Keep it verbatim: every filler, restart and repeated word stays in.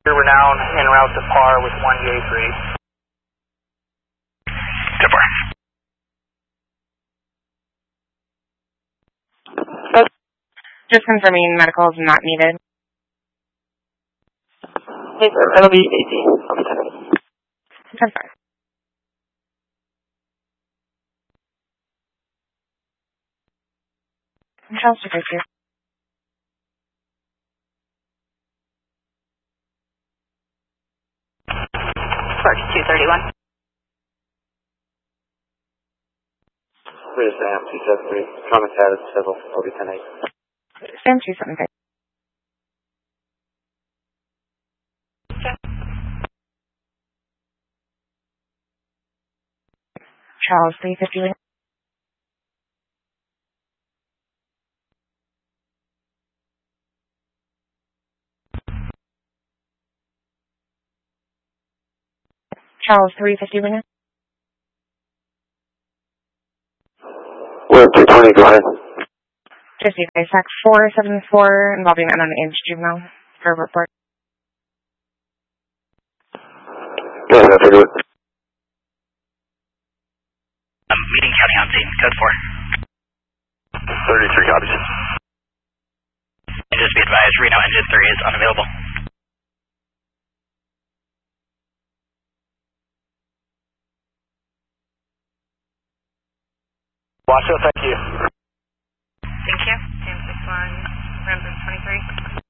Renown en route to par with one J three. ten four. Just confirming medical is not needed. Hey sir, it'll be eighty. I'll be ten eight. ten four. Charles to you. Spark two thirty-one. Three Sam, two seven three. Common status civil. I'll be ten eight. Sam two seven three. Charles three fifty. Charles three fifty Winger. We're two twenty, go ahead. Jesse, I S A C four seven four involving unknown age juvenile for report. Yeah, that's good. Um, meeting county on scene, code four. thirty-three copies. And just be advised, Reno engine three is unavailable. Washoe, thank you. Thank you. James six one, Ramsey twenty-three.